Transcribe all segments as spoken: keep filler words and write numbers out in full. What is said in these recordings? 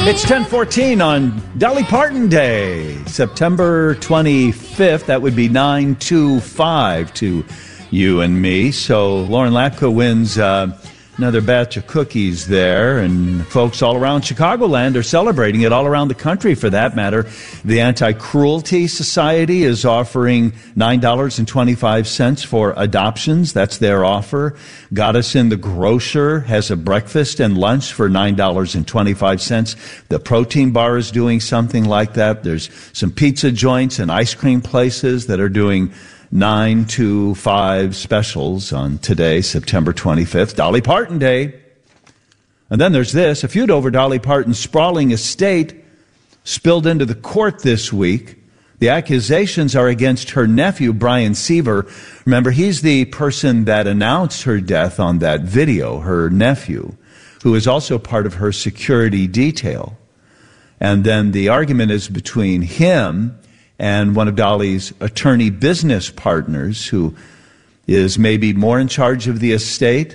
It's ten fourteen on Dolly Parton Day, September twenty-fifth. That would be nine two five to you and me. So Lauren Lapka wins uh, another batch of cookies there, and folks all around Chicagoland are celebrating it, all around the country for that matter. The Anti-Cruelty Society is offering nine dollars and twenty-five cents for adoptions. That's their offer. Goddess in the Grocer has a breakfast and lunch for nine dollars and twenty-five cents. The Protein Bar is doing something like that. There's some pizza joints and ice cream places that are doing nine to five specials on today, September twenty-fifth, Dolly Parton Day. And then there's this. A feud over Dolly Parton's sprawling estate spilled into the court this week. The accusations are against her nephew, Brian Seaver. Remember, he's the person that announced her death on that video, her nephew, who is also part of her security detail. And then the argument is between him and one of Dolly's attorney business partners, who is maybe more in charge of the estate.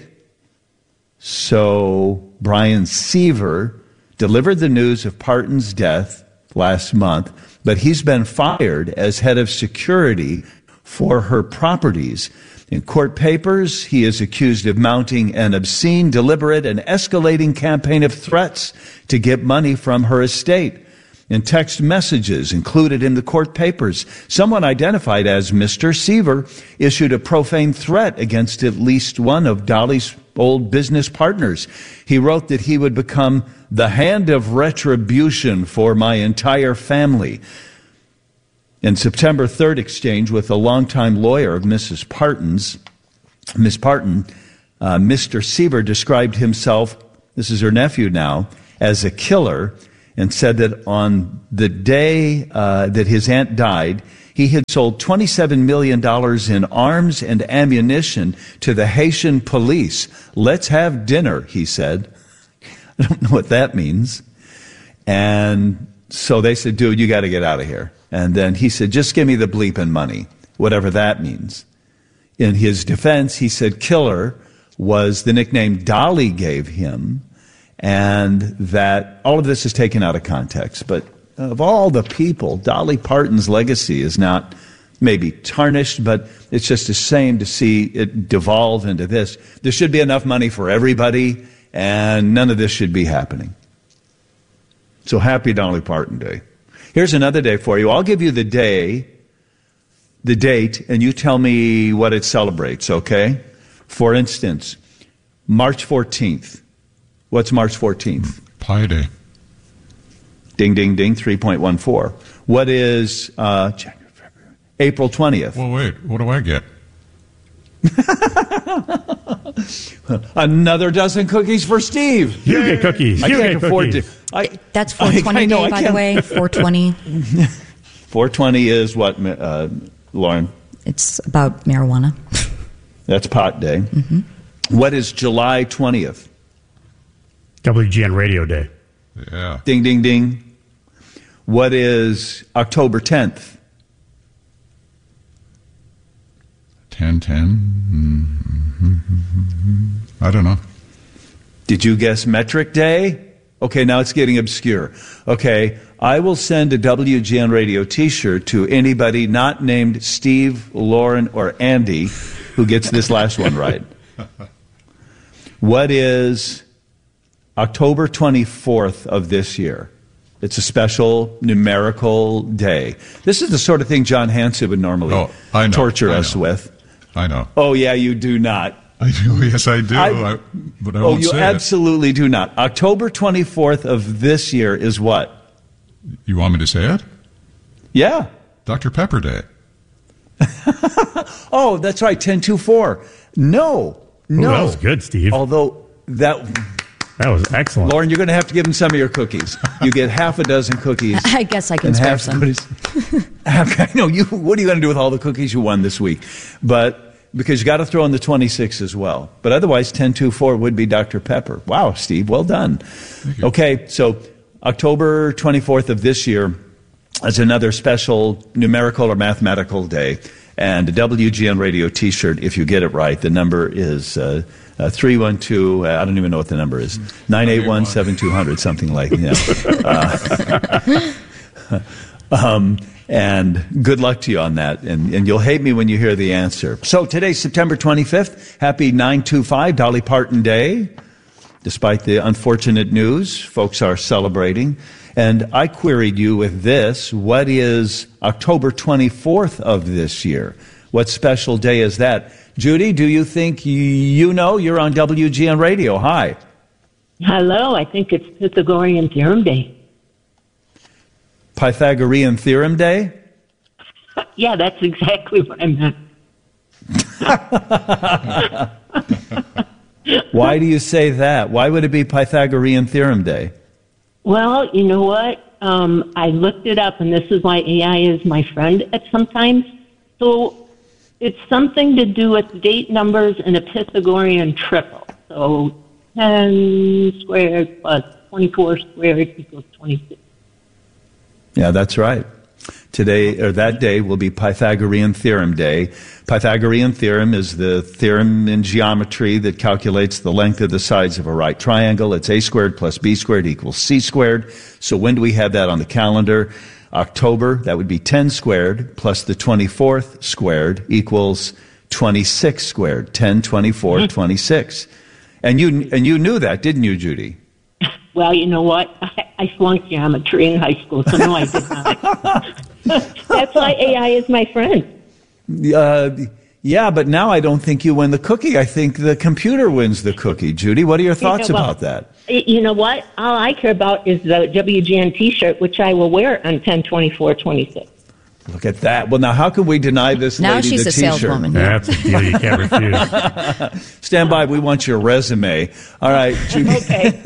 So Brian Seaver delivered the news of Parton's death last month, but he's been fired as head of security for her properties. In court papers, he is accused of mounting an obscene, deliberate, and escalating campaign of threats to get money from her estate. In text messages included in the court papers, someone identified as Mister Seaver issued a profane threat against at least one of Dolly's old business partners. He wrote that he would become the hand of retribution for my entire family. In September third exchange with a longtime lawyer of Missus Parton's, Miss Parton, uh, Mister Seaver described himself, this is her nephew now, as a killer, and said that on the day uh, that his aunt died, he had sold twenty-seven million dollars in arms and ammunition to the Haitian police. Let's have dinner, he said. I don't know what that means. And so they said, dude, you got to get out of here. And then he said, just give me the bleeping money, whatever that means. In his defense, he said killer was the nickname Dolly gave him, and that all of this is taken out of context. But of all the people, Dolly Parton's legacy is not maybe tarnished, but it's just a shame to see it devolve into this. There should be enough money for everybody, and none of this should be happening. So happy Dolly Parton Day. Here's another day for you. I'll give you the day, the date, and you tell me what it celebrates, okay? For instance, March fourteenth. What's March fourteenth? Pi Day. Ding, ding, ding, three point one four. What is uh, January, February, April twentieth? Well, wait, what do I get? Another dozen cookies for Steve. You get cookies. I you can't get afford cookies. to. I, That's four twenty I, I know, day, I by the can't. way. four twenty. four twenty is what, uh, Lauren? It's about marijuana. That's pot day. Mm-hmm. What is July twentieth? W G N Radio Day. Yeah. Ding, ding, ding. What is October tenth? ten ten. Mm-hmm. I don't know. Did you guess Metric Day? Okay, now it's getting obscure. Okay, I will send a W G N Radio t-shirt to anybody not named Steve, Lauren, or Andy who gets this last one right. What is October twenty-fourth of this year? It's a special numerical day. This is the sort of thing John Hanson would normally oh, I know, torture I us know. with. I know. Oh, yeah, you do not. I do. Yes, I do. I, I, but I oh, won't you say absolutely do not. October twenty-fourth of this year is what? it. You want me to say it? Yeah. Doctor Pepper Day. Oh, that's right, ten two four. No, no. Ooh, that was good, Steve. Although that... That was excellent. Lauren, you're going to have to give him some of your cookies. You get half a dozen cookies. I guess I can and spare half some. I know you. What are you going to do with all the cookies you won this week? But because you got to throw in the twenty-six as well. But otherwise, ten two four would be Doctor Pepper. Wow, Steve, well done. Okay, so October twenty-fourth of this year is another special numerical or mathematical day. And a W G N Radio T-shirt, if you get it right, the number is uh, uh, three one two, uh, I don't even know what the number is, nine eight one, seven two zero zero, something like that. Uh, um, and good luck to you on that. And, and you'll hate me when you hear the answer. So today's September twenty-fifth. Happy nine two five, Dolly Parton Day. Despite the unfortunate news, folks are celebrating. And I queried you with this: what is October twenty-fourth of this year? What special day is that? Judy, do you think you know? You're on W G N Radio. Hi. Hello. I think it's Pythagorean Theorem Day. Pythagorean Theorem Day? Yeah, that's exactly what I meant. Why do you say that? Why would it be Pythagorean Theorem Day? Well, you know what? Um, I looked it up, and this is why A I is my friend at sometimes. So it's something to do with date numbers and a Pythagorean triple. So ten squared plus twenty-four squared equals twenty-six. Yeah, that's right. Today, or that day, will be Pythagorean Theorem Day. Pythagorean theorem is the theorem in geometry that calculates the length of the sides of a right triangle. It's a squared plus b squared equals c squared. So when do we have that on the calendar? October, that would be ten squared plus the twenty-fourth squared equals twenty-six squared. ten, twenty-four, mm-hmm. twenty-six. And you, and you knew that, didn't you, Judy? Well, you know what? I, I flunked geometry in high school, so no, I did not. That's why A I is my friend. Uh, yeah, but now I don't think you win the cookie. I think the computer wins the cookie. Judy, what are your thoughts you know, well, about that? You know what? All I care about is the W G N T-shirt, which I will wear on ten twenty-four twenty-six. Look at that. Well, now how can we deny this now lady she's the a T-shirt? saleswoman. Yeah, that's a deal you can't refuse. Stand by. We want your resume. All right, Judy. Okay.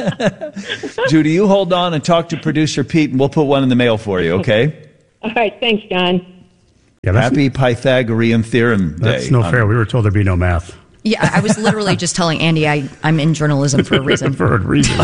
Judy, you hold on and talk to producer Pete, and we'll put one in the mail for you, okay? All right. Thanks, John. Yeah, that's, Happy Pythagorean Theorem Day. that's no fair. We were told there'd be no math. Yeah, I was literally just telling Andy I, I'm in journalism for a reason. For a reason.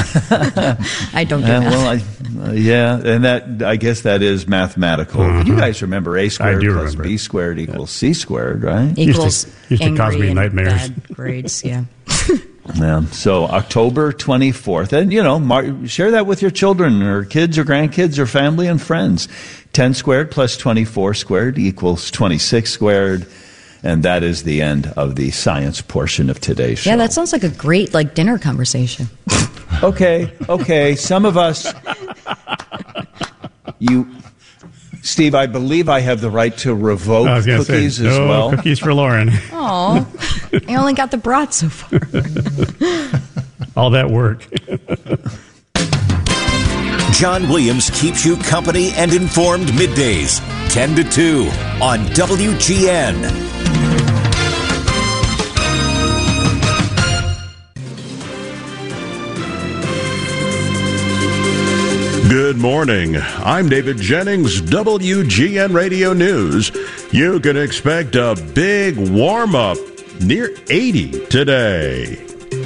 I don't do Uh, that. well, I, uh, yeah, and that I guess that is mathematical. Mm-hmm. You guys remember a squared do plus remember. b squared equals c squared, right? Equals Used to- used to angry cause me and nightmares. bad grades, yeah. Yeah. So October twenty-fourth, and you know, mar- share that with your children or kids or grandkids or family and friends. ten squared plus twenty-four squared equals twenty-six squared. And that is the end of the science portion of today's show. Yeah, that sounds like a great like dinner conversation. Okay, okay. Some of us, you, Steve, I believe I have the right to revoke I was gonna cookies say, as no well. cookies for Lauren. Oh, I only got the brat so far. All that work. John Williams keeps you company and informed middays, ten to two on W G N. Good morning. I'm David Jennings, W G N Radio News. You can expect a big warm-up near eighty today.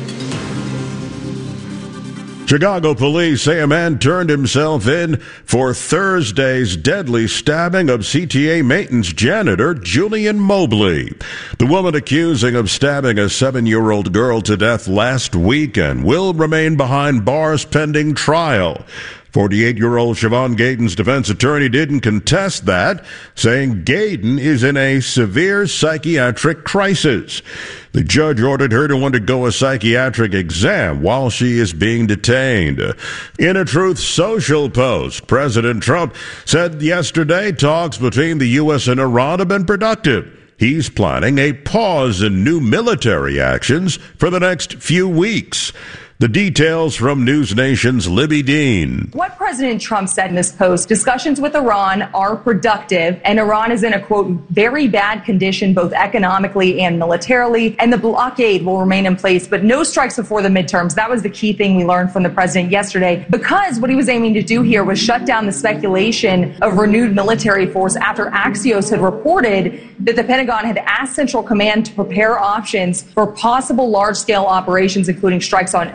Chicago police say a man turned himself in for Thursday's deadly stabbing of C T A maintenance janitor Julian Mobley. The woman accusing of stabbing a seven-year-old girl to death last weekend will remain behind bars pending trial. forty-eight-year-old Siobhan Gayden's defense attorney didn't contest that, saying Gayden is in a severe psychiatric crisis. The judge ordered her to undergo a psychiatric exam while she is being detained. In a Truth Social post, President Trump said yesterday talks between the U S and Iran have been productive. He's planning a pause in new military actions for the next few weeks. The details from News Nation's Libby Dean. What President Trump said in this post, discussions with Iran are productive, and Iran is in a, quote, very bad condition, both economically and militarily, and the blockade will remain in place, but no strikes before the midterms. That was the key thing we learned from the president yesterday, because what he was aiming to do here was shut down the speculation of renewed military force after Axios had reported that the Pentagon had asked Central Command to prepare options for possible large-scale operations, including strikes on Iran.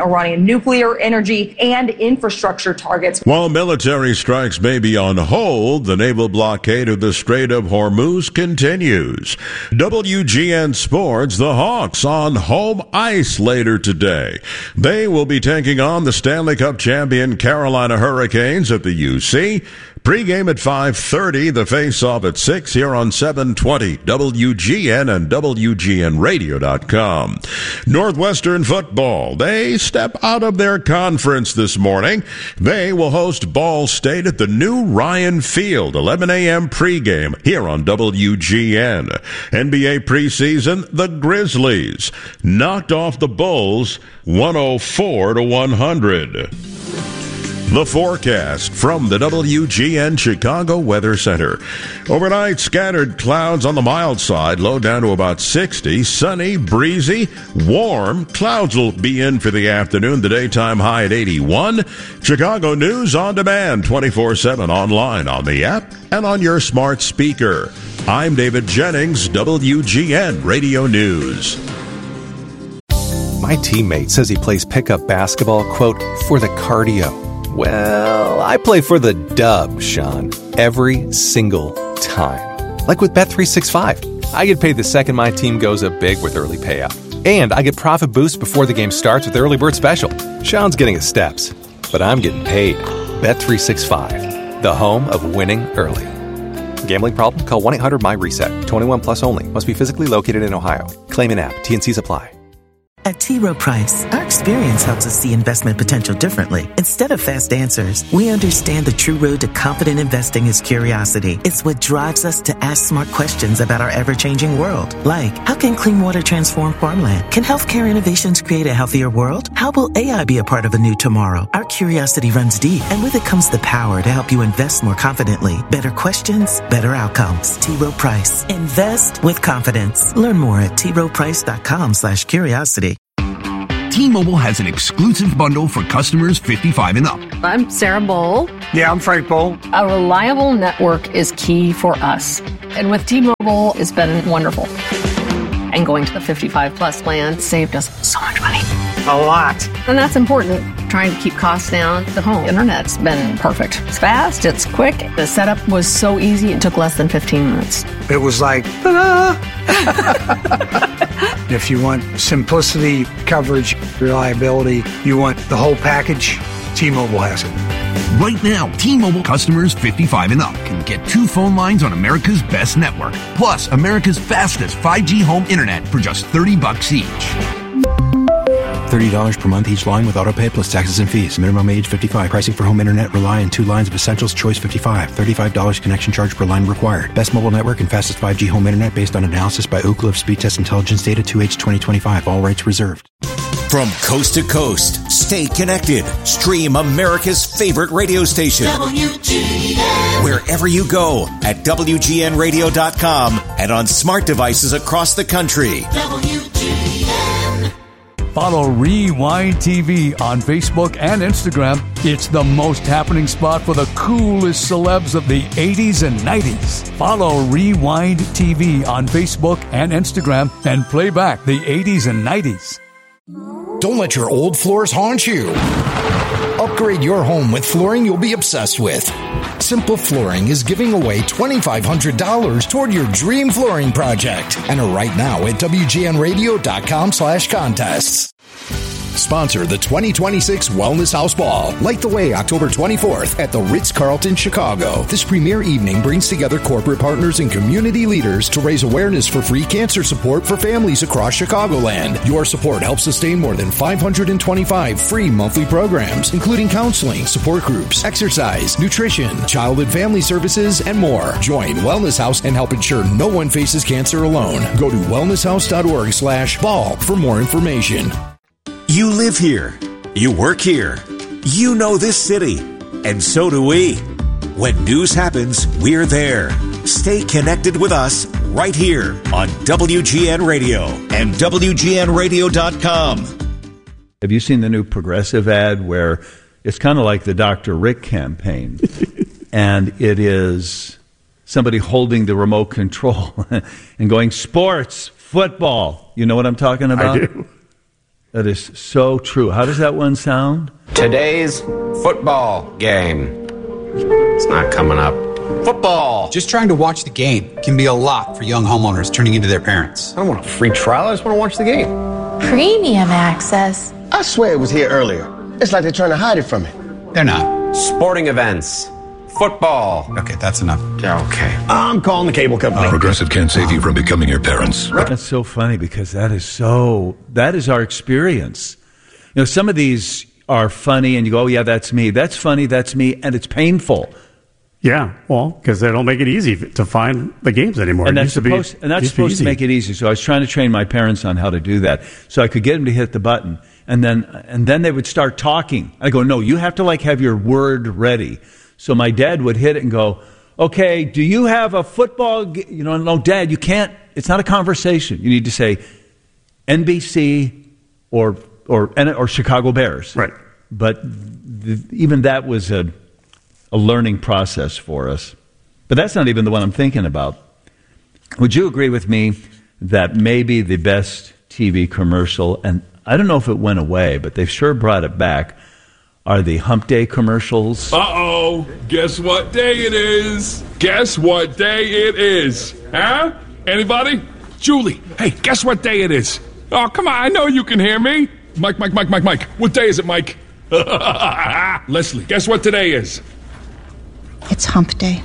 Iranian nuclear, energy, and infrastructure targets. While military strikes may be on hold, the naval blockade of the Strait of Hormuz continues. W G N Sports, the Hawks on home ice later today. They will be taking on the Stanley Cup champion Carolina Hurricanes at the U C. Pre-game at five thirty, the face-off at six here on seven twenty W G N and W G N radio dot com. Northwestern football, they step out of their conference this morning. They will host Ball State at the new Ryan Field, eleven a.m. pre-game here on W G N. N B A preseason, the Grizzlies knocked off the Bulls one oh four to one hundred. The forecast from the W G N Chicago Weather Center. Overnight, scattered clouds on the mild side, low down to about sixty. Sunny, breezy, warm. Clouds will be in for the afternoon. The daytime high at eighty-one. Chicago News on demand, twenty-four seven online, on the app, and on your smart speaker. I'm David Jennings, W G N Radio News. My teammate says he plays pickup basketball, quote, for the cardio. Well, I play for the dub, Sean, every single time. Like with Bet three sixty-five. I get paid the second my team goes up big with early payout. And I get profit boosts before the game starts with Early Bird Special. Sean's getting his steps, but I'm getting paid. Bet three sixty-five, the home of winning early. Gambling problem? Call one eight hundred my reset. twenty-one plus only. Must be physically located in Ohio. Claim in app. T N Cs apply. At T. Rowe Price, our experience helps us see investment potential differently. Instead of fast answers, we understand the true road to confident investing is curiosity. It's what drives us to ask smart questions about our ever-changing world. Like, how can clean water transform farmland? Can healthcare innovations create a healthier world? How will A I be a part of a new tomorrow? Our curiosity runs deep, and with it comes the power to help you invest more confidently. Better questions, better outcomes. T. Rowe Price. Invest with confidence. Learn more at T Rowe Price dot com slash curiosity. T-Mobile has an exclusive bundle for customers fifty-five and up. I'm Sarah Bowl. Yeah, I'm Frank Bowl. A reliable network is key for us. And with T-Mobile, it's been wonderful. And going to the fifty-five plus plan saved us so much money. A lot. And that's important. Trying to keep costs down. The home internet's been perfect. It's fast, it's quick. The setup was so easy, it took less than fifteen minutes. It was like, ta-da! If you want simplicity, coverage, reliability, you want the whole package, T-Mobile has it. Right now, T-Mobile customers fifty-five and up can get two phone lines on America's best network, plus America's fastest five G home internet for just thirty bucks each. thirty dollars per month each line with autopay plus taxes and fees. Minimum age fifty-five. Pricing for home internet rely on two lines of Essentials Choice fifty-five. thirty-five dollars connection charge per line required. Best mobile network and fastest five G home internet based on analysis by Ookla of Speed Test Intelligence Data two H twenty twenty-five. All rights reserved. From coast to coast, stay connected. Stream America's favorite radio station. W G N. Wherever you go at W G N radio dot com and on smart devices across the country. W G N. Follow Rewind T V on Facebook and Instagram. It's the most happening spot for the coolest celebs of the eighties and nineties. Follow Rewind T V on Facebook and Instagram and play back the eighties and nineties. Don't let your old floors haunt you. Upgrade your home with flooring you'll be obsessed with. Simple Flooring is giving away twenty-five hundred dollars toward your dream flooring project. Enter right now at W G N radio dot com slash contests. Sponsor the twenty twenty-six Wellness House Ball. Light the way October twenty-fourth at the Ritz-Carlton, Chicago. This premier evening brings together corporate partners and community leaders to raise awareness for free cancer support for families across Chicagoland. Your support helps sustain more than five hundred twenty-five free monthly programs, including counseling, support groups, exercise, nutrition, child and family services, and more. Join Wellness House and help ensure no one faces cancer alone. Go to wellness house dot org slash ball for more information. You live here. You work here. You know this city. And so do we. When news happens, we're there. Stay connected with us right here on W G N Radio and W G N radio dot com. Have you seen the new Progressive ad where it's kind of like the Doctor Rick campaign? And it is somebody holding the remote control and going, sports, football. You know what I'm talking about? I do. That is so true. How does that one sound? Today's football game. It's not coming up. Football. Just trying to watch the game can be a lot for young homeowners turning into their parents. I don't want a free trial. I just want to watch the game. Premium access. I swear it was here earlier. It's like they're trying to hide it from me. They're not. Sporting events. Football. Okay, that's enough. Okay. I'm calling the cable company. Progressive can't save you from becoming your parents. That's so funny because that is so, that is our experience. You know, some of these are funny and you go, oh, yeah, that's me. That's funny, that's me, and it's painful. Yeah, well, because they don't make it easy to find the games anymore. And It that's used to be- supposed, and that's used to be supposed to easy. make it easy. So I was trying to train my parents on how to do that. So I could get them to hit the button. And then and then they would start talking. I go, no, you have to like have your word ready. So my dad would hit it and go, okay, do you have a football? G-? You know, no, Dad, you can't. It's not a conversation. You need to say N B C or or or Chicago Bears. Right. But the, even that was a a learning process for us. But that's not even the one I'm thinking about. Would you agree with me that maybe the best T V commercial, and I don't know if it went away, but they've sure brought it back, are the Hump Day commercials? Uh-oh. Guess what day it is? Guess what day it is? Huh? Anybody? Julie, hey, guess what day it is? Oh, come on, I know you can hear me. Mike, Mike, Mike, Mike, Mike. What day is it, Mike? Leslie, guess what today is? It's Hump Day.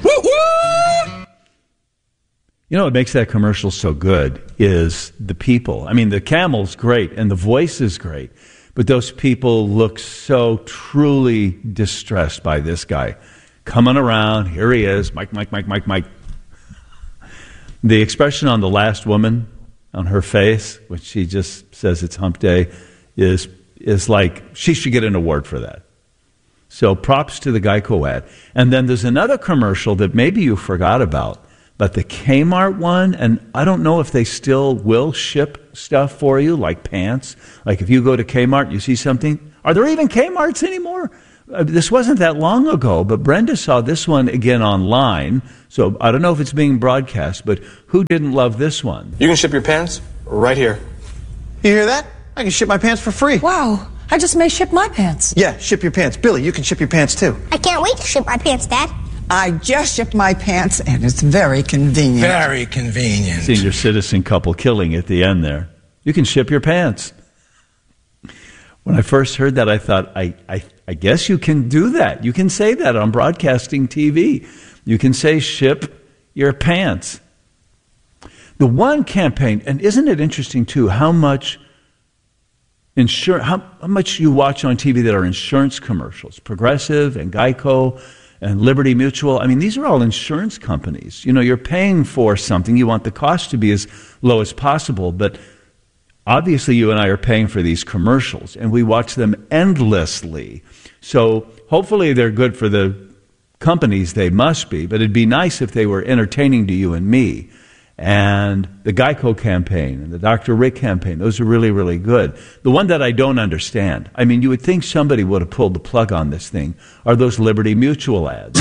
You know what makes that commercial so good is the people. I mean, the camel's great and the voice is great, but those people look so truly distressed by this guy. Coming around, here he is, Mike, Mike, Mike, Mike, Mike. The expression on the last woman, on her face, when she just says it's Hump Day, is is like, she should get an award for that. So props to the Geico ad. And then there's another commercial that maybe you forgot about, but the Kmart one, and I don't know if they still will ship stuff for you, like pants. Like if you go to Kmart, you see something. Are there even Kmarts anymore? Uh, this wasn't that long ago, but Brenda saw this one again online. So I don't know if it's being broadcast, but who didn't love this one? You can ship your pants right here. You hear that? I can ship my pants for free. Wow. I just may ship my pants. Yeah, ship your pants. Billy, you can ship your pants too. I can't wait to ship my pants, Dad. I just shipped my pants, and it's very convenient. Very convenient. Senior citizen couple killing at the end there. You can ship your pants. When I first heard that, I thought, I, I, I guess you can do that. You can say that on broadcasting T V. You can say ship your pants. The one campaign, and isn't it interesting too, how much insur- how, how much you watch on T V that are insurance commercials, Progressive and Geico and Liberty Mutual. I mean, these are all insurance companies. You know, you're paying for something. You want the cost to be as low as possible, but obviously you and I are paying for these commercials, and we watch them endlessly. So hopefully they're good for the companies. They must be, but it'd be nice if they were entertaining to you and me. And the Geico campaign and the Doctor Rick campaign, those are really, really good. The one that I don't understand, I mean, you would think somebody would have pulled the plug on this thing, are those Liberty Mutual ads.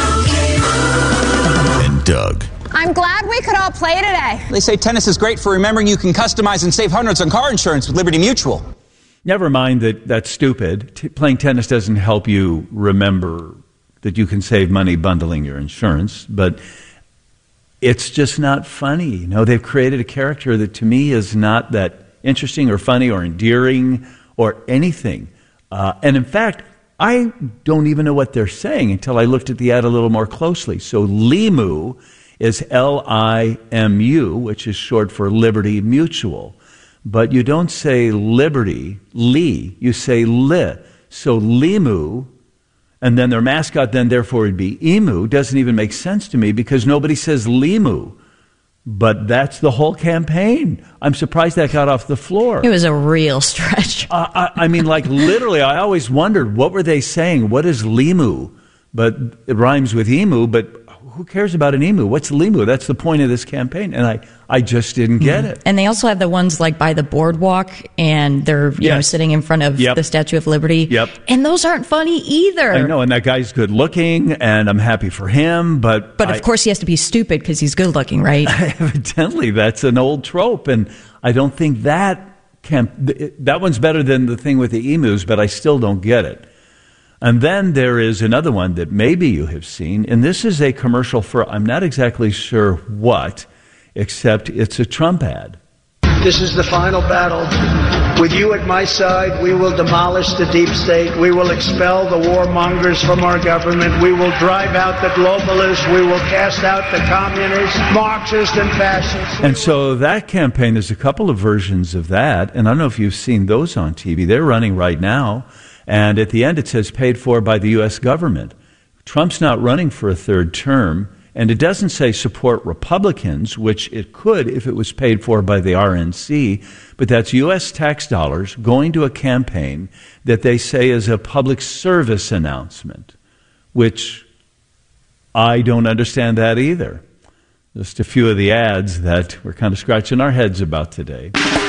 And Doug. I'm glad we could all play today. They say tennis is great for remembering you can customize and save hundreds on car insurance with Liberty Mutual. Never mind that that's stupid. T- playing tennis doesn't help you remember that you can save money bundling your insurance, but it's just not funny. You know, they've created a character that to me is not that interesting or funny or endearing or anything. Uh, and in fact, I don't even know what they're saying until I looked at the ad a little more closely. So Limu is L I M U, which is short for Liberty Mutual. But you don't say Liberty, Lee, you say Li. So Limu, and then their mascot then therefore would be Emu, doesn't even make sense to me because nobody says Limu. But that's the whole campaign. I'm surprised that got off the floor. It was a real stretch. uh, I, I mean, like literally, I always wondered, what were they saying? What is Limu? But it rhymes with emu, but who cares about an emu? What's Limu? That's the point of this campaign. And I, I just didn't get Mm. it. And they also have the ones like by the boardwalk, and they're you Yes. know sitting in front of Yep. the Statue of Liberty. Yep. And those aren't funny either. I know, and that guy's good looking, and I'm happy for him, but... But of I, course he has to be stupid because he's good looking, right? evidently, that's an old trope, and I don't think that camp, that one's better than the thing with the emus, but I still don't get it. And then there is another one that maybe you have seen, and this is a commercial for, I'm not exactly sure what, except it's a Trump ad. This is the final battle. With you at my side, we will demolish the deep state. We will expel the warmongers from our government. We will drive out the globalists. We will cast out the communists, Marxists, and fascists. And so that campaign, there's a couple of versions of that, and I don't know if you've seen those on T V. They're running right now. And at the end, it says paid for by the U S government. Trump's not running for a third term, and it doesn't say support Republicans, which it could if it was paid for by the R N C, but that's U S tax dollars going to a campaign that they say is a public service announcement, which I don't understand that either. Just a few of the ads that we're kind of scratching our heads about today.